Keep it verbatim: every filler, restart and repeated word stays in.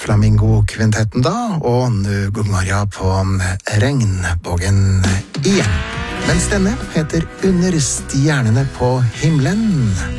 Flamingo-kvintetten da, og nu gunger jeg på regnbågen igjen. Mens denne heter Under stjernene på himmelen.